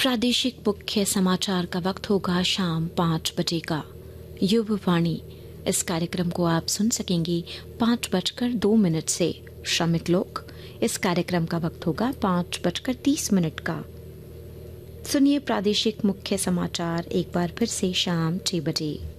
प्रादेशिक मुख्य समाचार का वक्त होगा शाम 5 बजे का। युववाणी, इस कार्यक्रम को आप सुन सकेंगे 5:02 से। श्रमिक लोक, इस कार्यक्रम का वक्त होगा 5:30 का। सुनिए प्रादेशिक मुख्य समाचार एक बार फिर से शाम 6 बजे।